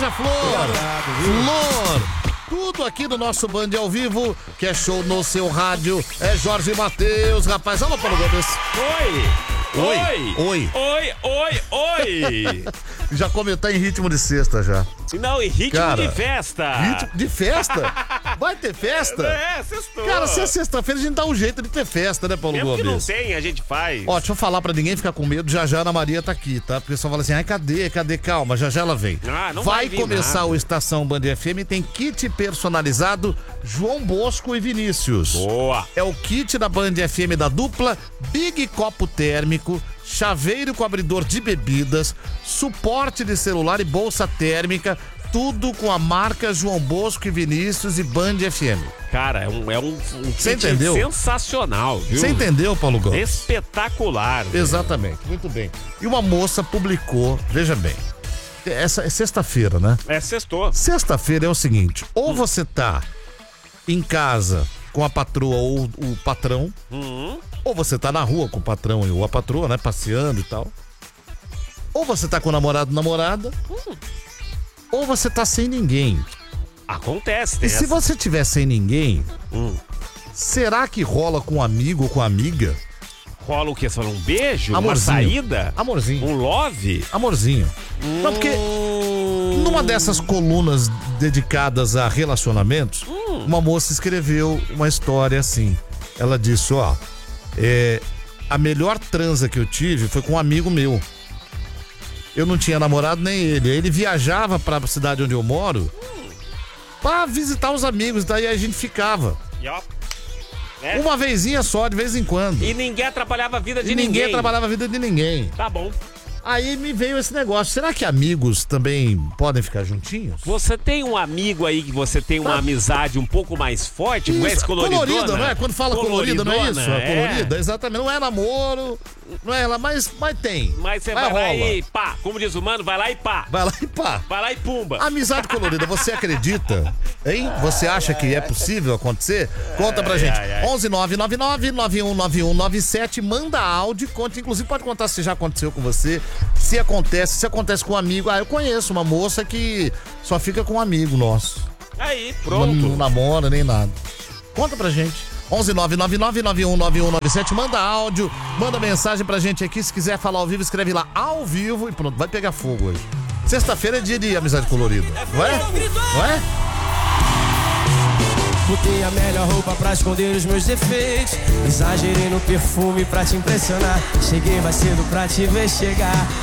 Beija-Flor. Flor. Tudo aqui no nosso Band ao vivo, que é show no seu rádio. É Jorge Mateus, rapaz. Alô, Paulo Gomes. Oi. Já comentar em ritmo de sexta já. Não, em ritmo Cara, de festa. Ritmo de festa? Vai ter festa? Sextou. Cara, se é sexta-feira, a gente dá um jeito de ter festa, né, Paulo Mesmo Gomes? que não tem, a gente faz. Ó, deixa eu falar pra ninguém ficar com medo, já a Ana Maria tá aqui, tá? Porque o pessoal fala assim, ai, cadê? Calma, já ela vem. Não vai vir começar nada. o Estação Band FM, tem kit personalizado João Bosco e Vinícius. Boa. É o kit da Band FM da dupla, Big Copo Térmico, chaveiro com abridor de bebidas, suporte de celular e bolsa térmica, tudo com a marca João Bosco e Vinícius e Band FM. Cara, é um Você kit entendeu? sensacional, viu? Você entendeu, Paulo Gomes? Espetacular. Exatamente, muito bem. E uma moça publicou, veja bem, essa é sexta-feira, né? É, sextou. Sexta-feira é o seguinte, ou você tá em casa com a patroa ou o patrão, ou você tá na rua com o patrão ou a patroa, né, passeando e tal. Ou você tá com o namorado, namorada, ou você tá sem ninguém. Acontece, E tem se essa. você tiver sem ninguém, será que rola com um amigo ou com amiga? Rola o quê? Só um beijo? Amorzinho. Uma saída? Amorzinho. Um love? Amorzinho. Não, porque numa dessas colunas dedicadas a relacionamentos, uma moça escreveu uma história assim. Ela disse, ó, a melhor transa que eu tive foi com um amigo meu. Eu não tinha namorado nem ele. Ele viajava pra cidade onde eu moro pra visitar os amigos, daí a gente ficava. E ó. Uma vezinha só, de vez em quando. E ninguém atrapalhava a vida de E ninguém trabalhava a vida de ninguém. Tá bom. Aí me veio esse negócio, será que amigos também podem ficar juntinhos? Você tem um amigo aí que você tem uma amizade um pouco mais forte, com esse colorida, coloridona? não é? Quando fala colorida, não é isso? Coloridona, é. Colorida, exatamente. Não é namoro, não é ela, mas tem. Mas você Mas vai lá rola. e pá. Como diz o mano, vai lá e pá. Vai lá e pá. Vai lá e pumba. Amizade colorida, você acredita? Hein? Você acha que é possível acontecer? Conta pra gente. 11999-919197, manda áudio, conta. Inclusive pode contar se já aconteceu com você. Se acontece com um amigo. Eu conheço uma moça que só fica com um amigo nosso. Aí, pronto. Não namora nem nada. Conta pra gente. 11999-919197, manda áudio, manda mensagem pra gente aqui. Se quiser falar ao vivo, escreve lá ao vivo e pronto, vai pegar fogo hoje. Sexta-feira é dia de amizade colorida, não é? Não é? Botei a melhor roupa pra esconder os meus defeitos. Exagerei no perfume pra te impressionar. Cheguei mais cedo pra te ver chegar.